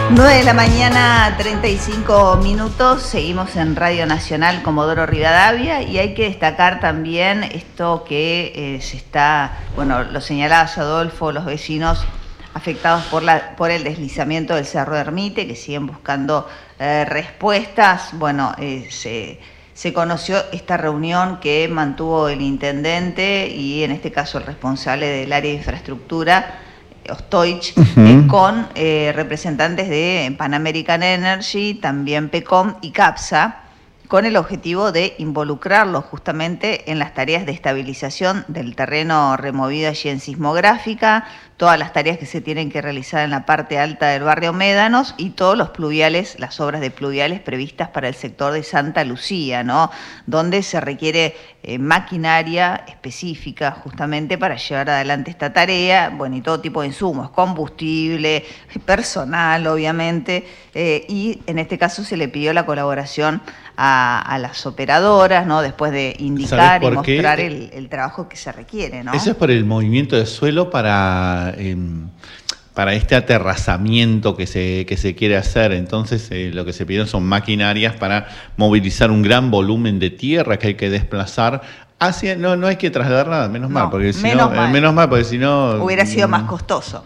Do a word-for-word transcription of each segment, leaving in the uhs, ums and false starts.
nueve de la mañana, treinta y cinco minutos, seguimos en Radio Nacional Comodoro Rivadavia y hay que destacar también esto que eh, se está, bueno, lo señalaba Adolfo, los vecinos afectados por, la, por el deslizamiento del Cerro Ermite, que siguen buscando eh, respuestas. Bueno, eh, se, se conoció esta reunión que mantuvo el intendente y en este caso el responsable del área de infraestructura, Ostoich, uh-huh. eh, con eh, representantes de Pan American Energy, también PECOM y CAPSA, con el objetivo de involucrarlos justamente en las tareas de estabilización del terreno removido allí en sismográfica, todas las tareas que se tienen que realizar en la parte alta del barrio Médanos y todos los pluviales, las obras de pluviales previstas para el sector de Santa Lucía, ¿no? Donde se requiere eh, maquinaria específica justamente para llevar adelante esta tarea, bueno, y todo tipo de insumos, combustible, personal, obviamente, eh, y en este caso se le pidió la colaboración a, a las operadoras, ¿no? Después de indicar y mostrar el, el trabajo que se requiere, ¿no? Eso es por el movimiento de suelo para... Eh, para este aterrazamiento que se, que se quiere hacer. Entonces eh, lo que se pidieron son maquinarias para movilizar un gran volumen de tierra que hay que desplazar hacia... No, no hay que trasladar nada, menos no, mal, porque si menos no, mal. Eh, menos mal, porque si no... Hubiera sido más costoso.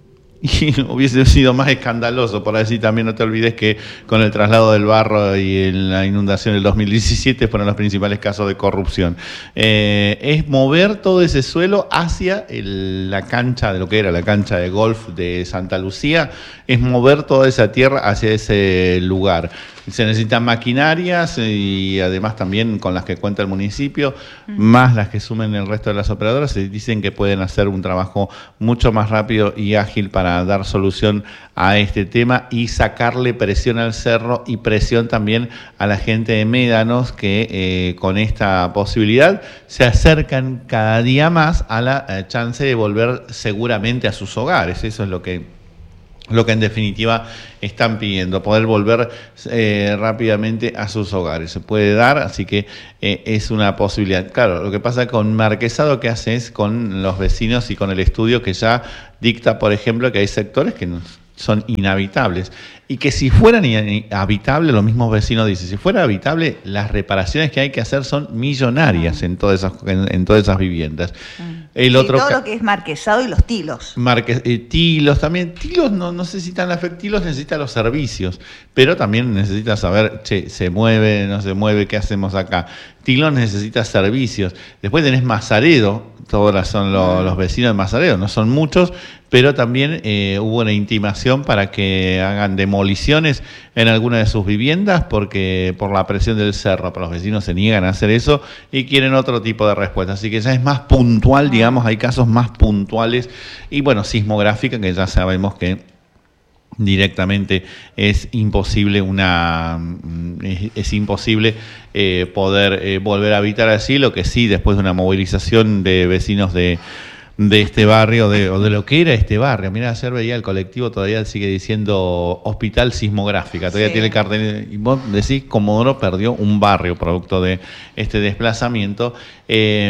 Y hubiese sido más escandaloso. Por así también no te olvides que con el traslado del barro y en la inundación del dos mil diecisiete fueron los principales casos de corrupción. Eh, es mover todo ese suelo hacia el, la cancha de lo que era la cancha de golf de Santa Lucía, es mover toda esa tierra hacia ese lugar. Se necesitan maquinarias y además también con las que cuenta el municipio, uh-huh. más las que sumen el resto de las operadoras, se dicen que pueden hacer un trabajo mucho más rápido y ágil para dar solución a este tema y sacarle presión al cerro y presión también a la gente de Médanos que eh, con esta posibilidad se acercan cada día más a la eh, chance de volver seguramente a sus hogares. Eso es lo que lo que en definitiva están pidiendo, poder volver eh, rápidamente a sus hogares. Se puede dar, así que eh, es una posibilidad. Claro, lo que pasa con Marquesado, ¿qué hace? Es con los vecinos y con el estudio que ya dicta, por ejemplo, que hay sectores que no, son inhabitables. Y que si fueran habitables, los mismos vecinos dicen, si fuera habitable, las reparaciones que hay que hacer son millonarias en todas esas, en, en todas esas viviendas. Mm. El y otro todo lo que es Marquesado y los tilos. Marque, eh, tilos también. Tilos no, no necesitan la fe, tilos necesitan los servicios, pero también necesita saber, che, se mueve, no se mueve, ¿qué hacemos acá? Tilos necesita servicios. Después tenés Mazaredo, todos son los, los vecinos de Mazaredo, no son muchos, pero también eh, hubo una intimación para que hagan demoliciones en alguna de sus viviendas porque por la presión del cerro, pero los vecinos se niegan a hacer eso y quieren otro tipo de respuesta. Así que ya es más puntual, digamos, hay casos más puntuales y bueno, sismográfica, que ya sabemos que directamente es imposible una es, es imposible eh, poder eh, volver a habitar así. Lo que sí, después de una movilización de vecinos de de este barrio, de, o de lo que era este barrio. Mira, ayer veía el colectivo, todavía sigue diciendo Hospital Sismográfica, todavía sí. Tiene el cartel, y vos decís, Comodoro perdió un barrio producto de este desplazamiento. Eh,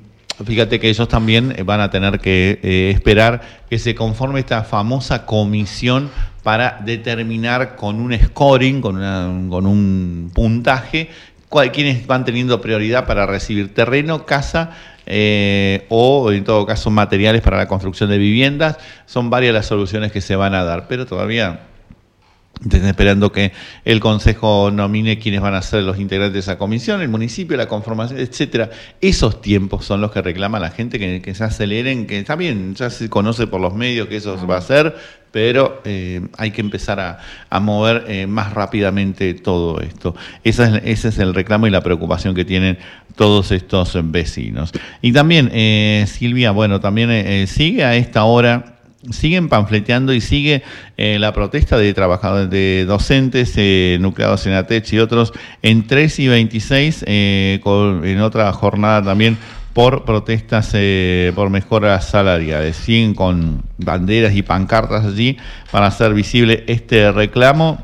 fíjate que ellos también van a tener que eh, esperar que se conforme esta famosa comisión para determinar con un scoring, con, una, con un puntaje, cuál, quiénes van teniendo prioridad para recibir terreno, casa, Eh, o en todo caso materiales para la construcción de viviendas. Son varias las soluciones que se van a dar, pero todavía están esperando que el Consejo nomine quiénes van a ser los integrantes de esa comisión, el municipio, la conformación, etcétera. Esos tiempos son los que reclama la gente, que, que se aceleren, que está bien, ya se conoce por los medios que eso va a ser, pero eh, hay que empezar a, a mover eh, más rápidamente todo esto. Esa es, ese es el reclamo y la preocupación que tienen todos estos vecinos. Y también, eh, Silvia, bueno, también eh, sigue a esta hora, siguen panfleteando y sigue eh, la protesta de trabajadores, de docentes eh, nucleados en ATECH y otros en tres y veintiséis, eh, con, en otra jornada también por protestas eh, por mejoras salariales. Siguen con banderas y pancartas allí para hacer visible este reclamo.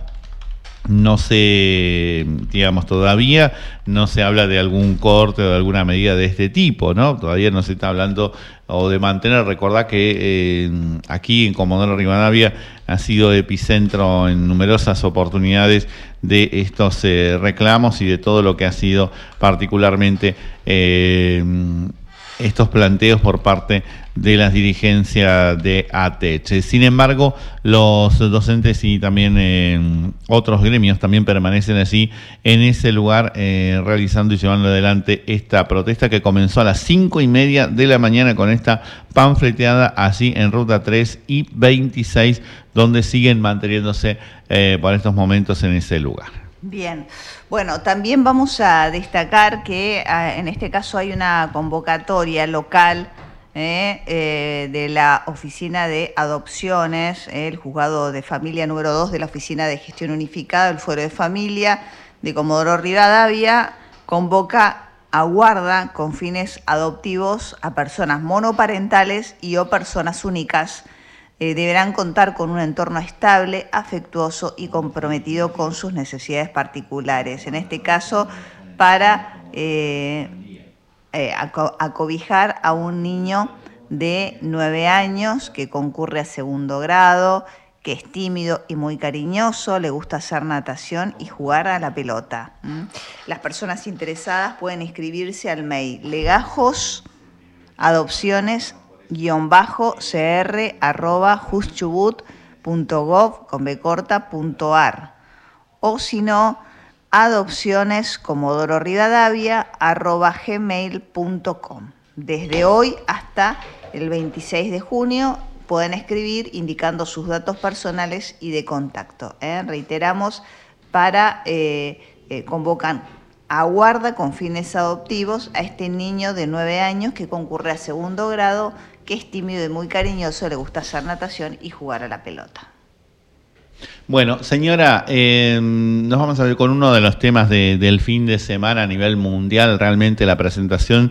No se, digamos, todavía no se habla de algún corte o de alguna medida de este tipo, ¿no? Todavía no se está hablando o de mantener. Recordá que eh, aquí en Comodoro Rivadavia ha sido epicentro en numerosas oportunidades de estos eh, reclamos y de todo lo que ha sido particularmente eh, estos planteos por parte de las dirigencias de ATECH. Sin embargo, los docentes y también eh, otros gremios también permanecen allí en ese lugar eh, realizando y llevando adelante esta protesta que comenzó a las cinco y media de la mañana con esta panfleteada allí en Ruta tres y veintiséis, donde siguen manteniéndose eh, por estos momentos en ese lugar. Bien, bueno, también vamos a destacar que eh, en este caso hay una convocatoria local eh, eh, de la Oficina de Adopciones, eh, el Juzgado de Familia número dos de la Oficina de Gestión Unificada, el Fuero de Familia de Comodoro Rivadavia, convoca a guarda con fines adoptivos a personas monoparentales y o personas únicas. Eh, deberán contar con un entorno estable, afectuoso y comprometido con sus necesidades particulares. En este caso, para eh, eh, aco acobijar a un niño de nueve años que concurre a segundo grado, que es tímido y muy cariñoso, le gusta hacer natación y jugar a la pelota. ¿Mm? Las personas interesadas pueden inscribirse al mail legajos adopciones guión bajo cr arroba juschubut punto gov con b corta punto ar o si no adopciones comodoro rivadavia arroba gmail punto com. Desde hoy hasta el veintiséis de junio pueden escribir indicando sus datos personales y de contacto. ¿eh? Reiteramos, para eh, eh, convocan a guarda con fines adoptivos a este niño de nueve años que concurre a segundo grado, que es tímido y muy cariñoso, le gusta hacer natación y jugar a la pelota. Bueno, señora, eh, nos vamos a ver con uno de los temas de, del fin de semana a nivel mundial, realmente la presentación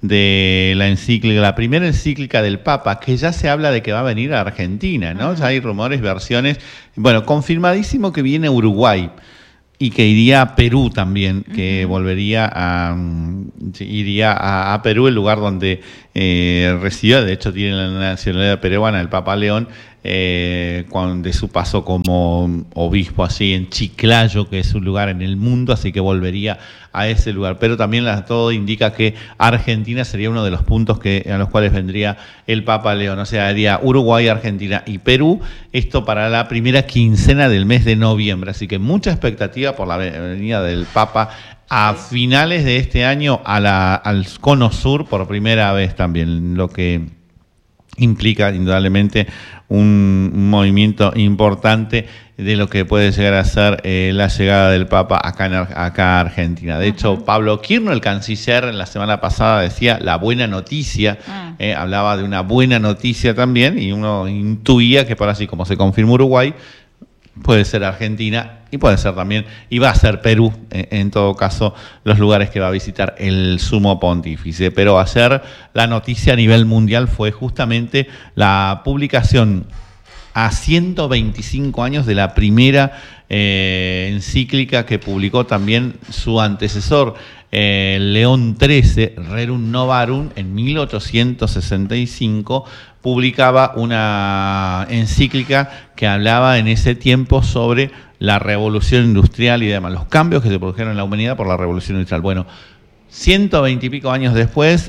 de la encíclica, la primera encíclica del Papa, que ya se habla de que va a venir a Argentina, ¿no? Uh-huh. Ya hay rumores, versiones, bueno, confirmadísimo que viene a Uruguay. Y que iría a Perú también, que uh-huh. volvería a iría a, a Perú, el lugar donde eh, residió, de hecho tiene la nacionalidad peruana, el Papa León, eh, cuando, de su paso como obispo así en Chiclayo, que es un lugar en el mundo, así que volvería a ese lugar. Pero también la, todo indica que Argentina sería uno de los puntos que, a los cuales vendría el Papa León, o sea, haría Uruguay, Argentina y Perú, esto para la primera quincena del mes de noviembre, así que mucha expectativa por la venida del Papa a finales de este año a la, al Cono Sur por primera vez también, lo que implica indudablemente un, un movimiento importante de lo que puede llegar a ser eh, la llegada del Papa acá, en, acá a Argentina. De uh-huh. hecho, Pablo Quirno, el canciller, en la semana pasada decía la buena noticia, uh-huh. eh, hablaba de una buena noticia también, y uno intuía que por así como se confirmó Uruguay, puede ser Argentina y puede ser también, y va a ser Perú, en, en todo caso, los lugares que va a visitar el Sumo Pontífice. Pero ayer la noticia a nivel mundial fue justamente la publicación a ciento veinticinco años de la primera eh, encíclica que publicó también su antecesor, eh, León trece, Rerum Novarum, en mil ochocientos sesenta y cinco, publicaba una encíclica que hablaba en ese tiempo sobre la revolución industrial y demás, los cambios que se produjeron en la humanidad por la revolución industrial. Bueno, ciento veinte y pico años después,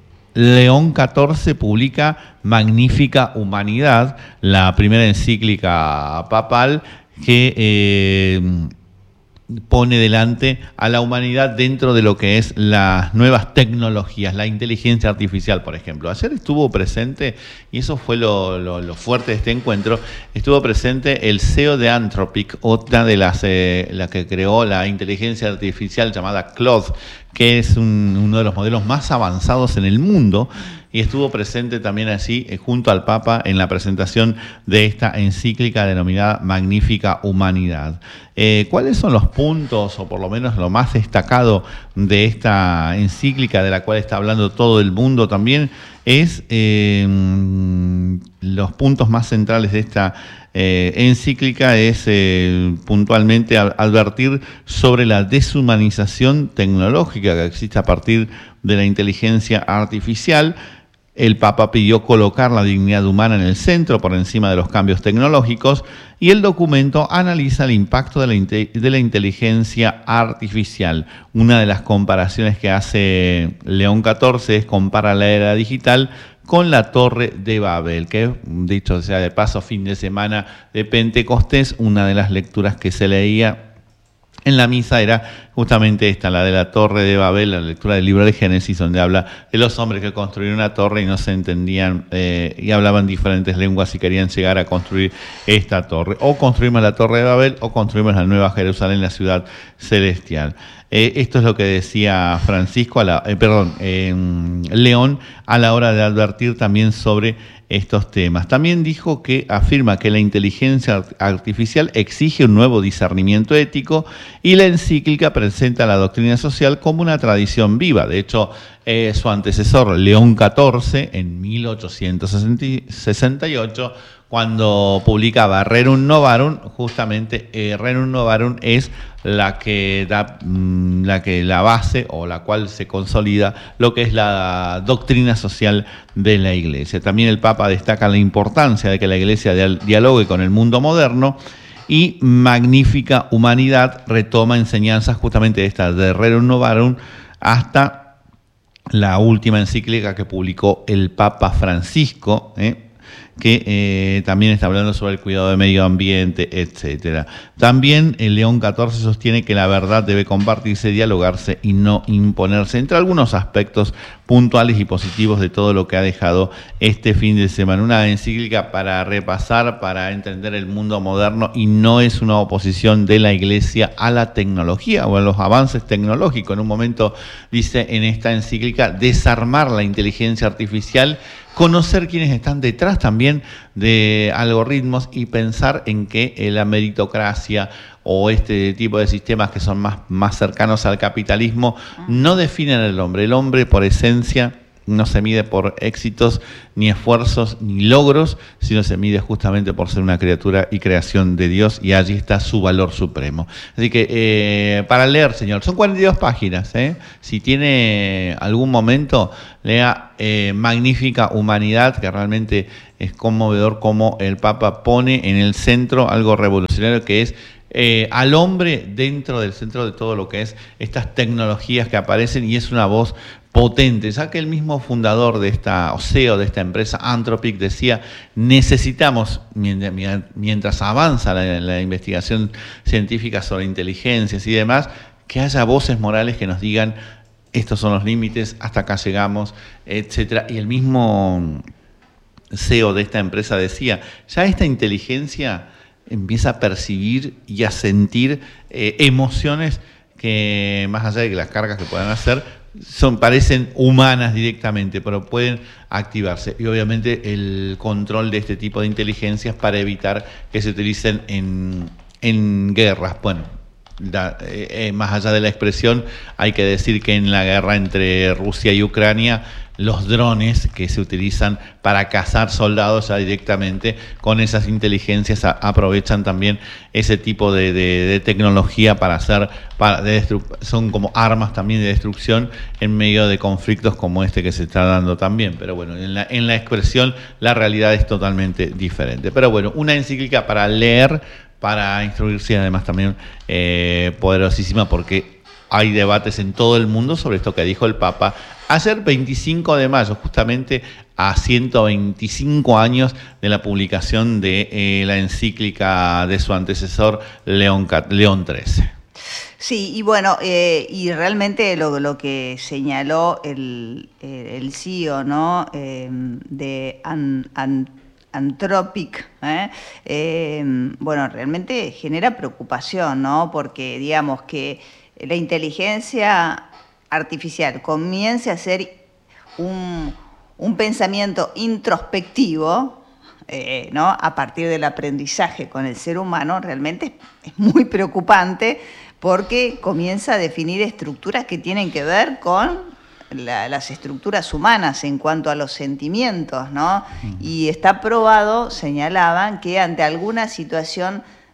León catorce publica Magnífica Humanidad, la primera encíclica papal que eh, pone delante a la humanidad dentro de lo que es las nuevas tecnologías, la inteligencia artificial, por ejemplo. Ayer estuvo presente, y eso fue lo, lo, lo fuerte de este encuentro, estuvo presente el C E O de Anthropic, otra de las eh, la que creó la inteligencia artificial llamada Claude, que es un, uno de los modelos más avanzados en el mundo, y estuvo presente también allí eh, junto al Papa en la presentación de esta encíclica denominada Magnífica Humanidad. Eh, ¿Cuáles son los puntos, o por lo menos lo más destacado de esta encíclica de la cual está hablando todo el mundo también? Es eh, los puntos más centrales de esta eh, encíclica es eh, puntualmente advertir sobre la deshumanización tecnológica que existe a partir de la inteligencia artificial. El Papa pidió colocar la dignidad humana en el centro por encima de los cambios tecnológicos y el documento analiza el impacto de la, de la inteligencia artificial. Una de las comparaciones que hace León catorce es comparar la era digital con la Torre de Babel, que, dicho sea de paso, fin de semana de Pentecostés, una de las lecturas que se leía en la misa era justamente esta, la de la Torre de Babel, la lectura del libro de Génesis, donde habla de los hombres que construyeron una torre y no se entendían eh, y hablaban diferentes lenguas y querían llegar a construir esta torre. O construimos la Torre de Babel o construimos la Nueva Jerusalén, la ciudad celestial. Eh, esto es lo que decía Francisco, a la, eh, perdón, eh, León, a la hora de advertir también sobre estos temas. También dijo que afirma que la inteligencia artificial exige un nuevo discernimiento ético y la encíclica presenta la doctrina social como una tradición viva. De hecho, eh, su antecesor, León catorce, en mil ochocientos sesenta y ocho, cuando publicaba Rerum Novarum, justamente eh, Rerum Novarum es la que da mmm, la que la base o la cual se consolida lo que es la doctrina social de la Iglesia. También el Papa destaca la importancia de que la Iglesia dialogue con el mundo moderno y Magnífica Humanidad retoma enseñanzas justamente de estas de Rerum Novarum hasta la última encíclica que publicó el Papa Francisco, ¿eh? que eh, también está hablando sobre el cuidado del medio ambiente, etcétera. También el León catorce sostiene que la verdad debe compartirse, dialogarse y no imponerse, entre algunos aspectos puntuales y positivos de todo lo que ha dejado este fin de semana. Una encíclica para repasar, para entender el mundo moderno, y no es una oposición de la Iglesia a la tecnología o a los avances tecnológicos. En un momento dice en esta encíclica desarmar la inteligencia artificial, conocer quiénes están detrás también de algoritmos y pensar en que la meritocracia o este tipo de sistemas que son más, más cercanos al capitalismo no definen al hombre. El hombre, por esencia, no se mide por éxitos, ni esfuerzos, ni logros, sino se mide justamente por ser una criatura y creación de Dios, y allí está su valor supremo. Así que, eh, para leer, señor, son cuarenta y dos páginas, ¿eh? Si tiene algún momento, lea eh, Magnífica Humanidad, que realmente es conmovedor cómo el Papa pone en el centro algo revolucionario que es Eh, al hombre dentro del centro de todo lo que es estas tecnologías que aparecen, y es una voz potente. Ya que el mismo fundador de esta, o C E O de esta empresa, Anthropic, decía, necesitamos, mientras, mientras avanza la, la investigación científica sobre inteligencias y demás, que haya voces morales que nos digan, estos son los límites, hasta acá llegamos, etcétera. Y el mismo C E O de esta empresa decía, ya esta inteligencia empieza a percibir y a sentir eh, emociones que, más allá de que las cargas que puedan hacer, son, parecen humanas directamente, pero pueden activarse. Y obviamente el control de este tipo de inteligencias para evitar que se utilicen en, en guerras. Bueno, da, eh, más allá de la expresión, hay que decir que en la guerra entre Rusia y Ucrania, los drones que se utilizan para cazar soldados ya directamente con esas inteligencias a, aprovechan también ese tipo de, de, de tecnología para hacer, para, de son como armas también de destrucción en medio de conflictos como este que se está dando también. Pero bueno, en la, en la expresión la realidad es totalmente diferente. Pero bueno, una encíclica para leer, para instruirse, y además también eh, poderosísima, porque hay debates en todo el mundo sobre esto que dijo el Papa ayer, veinticinco de mayo, justamente a ciento veinticinco años de la publicación de eh, la encíclica de su antecesor, León, León trece. Sí, y bueno, eh, y realmente lo, lo que señaló el, el C E O, ¿no? Eh, de An, An, Anthropic, ¿eh? Eh, bueno, realmente genera preocupación, ¿no? Porque digamos que la inteligencia artificial comience a ser un, un pensamiento introspectivo, eh, ¿no? A partir del aprendizaje con el ser humano, realmente es muy preocupante, porque comienza a definir estructuras que tienen que ver con la, las estructuras humanas en cuanto a los sentimientos, ¿no? Y está probado, señalaban, que ante alguna situación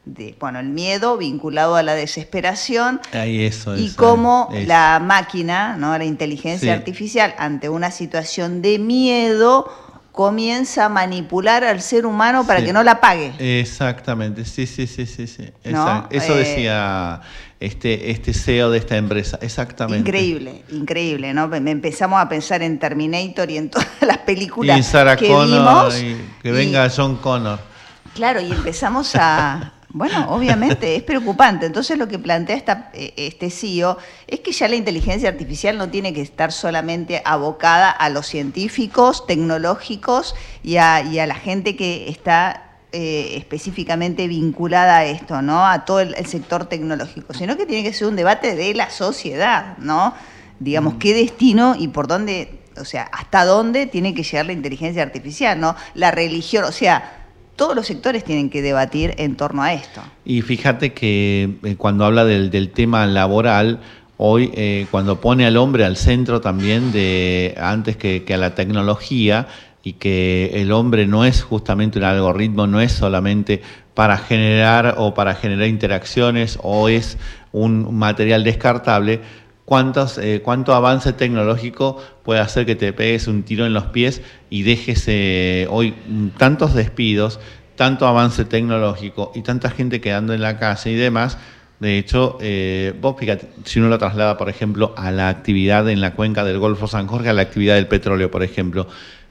de, bueno, el miedo vinculado a la desesperación. Ahí eso, y eso, cómo eso. la máquina, ¿no? La inteligencia Sí. artificial, ante una situación de miedo, comienza a manipular al ser humano para Sí. que no la pague. Exactamente, sí, sí, sí, sí, sí. ¿No? Eso Eh, decía este, este C E O de esta empresa, exactamente. Increíble, increíble, ¿no? Me empezamos a pensar en Terminator y en todas las películas Y Sarah que Connor, vimos. y que y, venga John Connor. Claro, y empezamos a... Bueno, obviamente es preocupante. Entonces lo que plantea esta, este C E O es que ya la inteligencia artificial no tiene que estar solamente abocada a los científicos, tecnológicos y a, y a la gente que está eh, específicamente vinculada a esto, ¿no? A todo el, el sector tecnológico, sino que tiene que ser un debate de la sociedad, ¿no? Digamos, qué destino y por dónde, o sea, hasta dónde tiene que llegar la inteligencia artificial, ¿no? La religión, o sea... Todos los sectores tienen que debatir en torno a esto. Y fíjate que eh, cuando habla del, del tema laboral, hoy eh, cuando pone al hombre al centro también de antes que, que a la tecnología, y que el hombre no es justamente un algoritmo, no es solamente para generar o para generar interacciones o es un material descartable. ¿Cuántos, eh, ¿Cuánto avance tecnológico puede hacer que te pegues un tiro en los pies y dejes eh, hoy tantos despidos, tanto avance tecnológico y tanta gente quedando en la calle y demás? De hecho, eh, vos fíjate, si uno lo traslada, por ejemplo, a la actividad en la cuenca del Golfo San Jorge, a la actividad del petróleo, por ejemplo,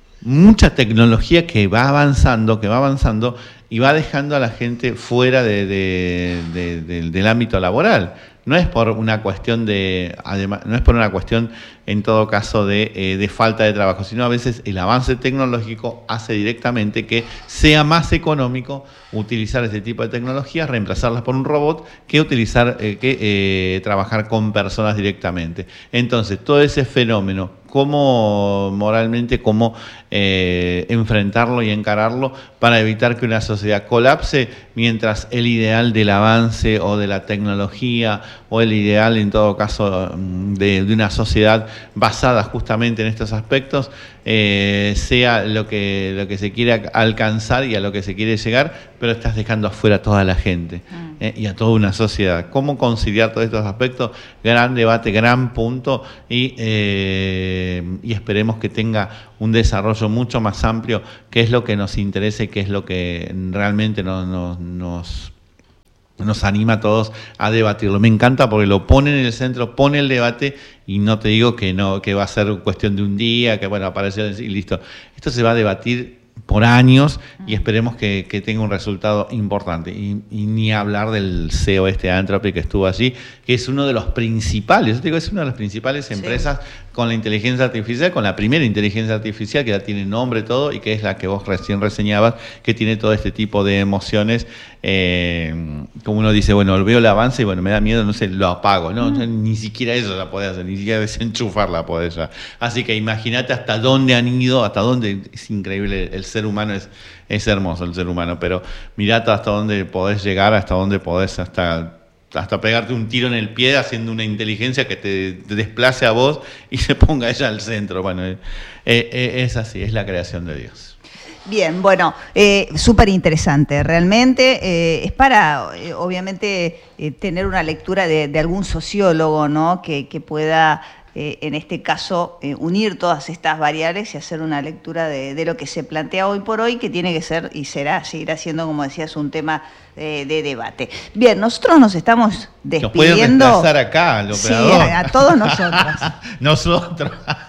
mucha tecnología que va avanzando, que va avanzando y va dejando a la gente fuera de, de, de, de, del ámbito laboral. No es por una cuestión de, además, no es por una cuestión en todo caso de, eh, de falta de trabajo, sino a veces el avance tecnológico hace directamente que sea más económico utilizar este tipo de tecnologías, reemplazarlas por un robot, que utilizar, eh, que eh, trabajar con personas directamente. Entonces, todo ese fenómeno, cómo moralmente, cómo eh, enfrentarlo y encararlo para evitar que una sociedad colapse, mientras el ideal del avance o de la tecnología o el ideal en todo caso de, de una sociedad basada justamente en estos aspectos eh, sea lo que, lo que se quiere alcanzar y a lo que se quiere llegar, pero estás dejando afuera a toda la gente eh, y a toda una sociedad. ¿Cómo conciliar todos estos aspectos? Gran debate, gran punto y, eh, y esperemos que tenga un desarrollo mucho más amplio, que es lo que nos interesa y que es lo que realmente nos, nos, nos nos anima a todos a debatirlo. Me encanta porque lo pone en el centro, pone el debate y no te digo que no, que va a ser cuestión de un día, que bueno, apareció y listo. Esto se va a debatir por años y esperemos que, que tenga un resultado importante. Y, y ni hablar del C E O este Anthropic que estuvo allí, que es uno de los principales, yo te digo, es una de las principales empresas sí. con la inteligencia artificial, con la primera inteligencia artificial que ya tiene nombre todo y que es la que vos recién reseñabas, que tiene todo este tipo de emociones. Eh, como uno dice, bueno, veo el avance y bueno, me da miedo, no sé, lo apago, ¿no? Mm. Ni siquiera eso la podés hacer, ni siquiera desenchufarla podés ya. Así que imagínate hasta dónde han ido, hasta dónde, es increíble, el ser humano es, es hermoso el ser humano, pero mirate hasta dónde podés llegar, hasta dónde podés hasta... hasta pegarte un tiro en el pie haciendo una inteligencia que te, te desplace a vos y se ponga ella al centro. Bueno, eh, eh, es así, es la creación de Dios. Bien, bueno, eh, súper interesante, realmente. Eh, es para, eh, obviamente, eh, tener una lectura de, de algún sociólogo, ¿no? Que, que pueda, eh, en este caso, eh, unir todas estas variables y hacer una lectura de, de lo que se plantea hoy por hoy, que tiene que ser y será, seguirá siendo, como decías, un tema eh, de debate. Bien, nosotros nos estamos despidiendo. Nos pueden desplazar acá, al operador. Sí, a, a todos nosotros. Nosotros.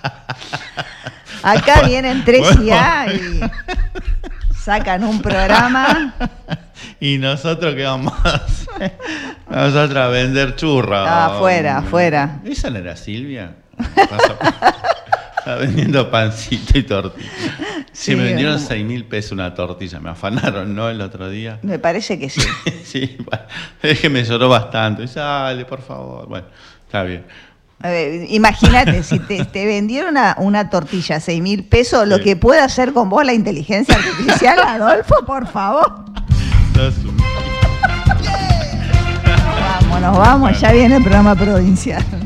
Acá vienen tres bueno. I A y sacan un programa. ¿Y nosotros qué vamos a hacer? Nosotros a vender churros. Ah, afuera, afuera. ¿Esa no era Silvia? Está vendiendo pancito y tortilla. Sí, sí, me vendieron seis mil pesos una tortilla. Me afanaron, ¿no? El otro día. Me parece que sí. Sí, bueno, es que me lloró bastante. Dale, por favor. Bueno, está bien. Eh, imagínate, si te, te vendieron una, una tortilla a seis mil pesos, sí. Lo que puede hacer con vos la inteligencia artificial, Adolfo, por favor. Vamos, nos vamos, ya viene el programa provincial.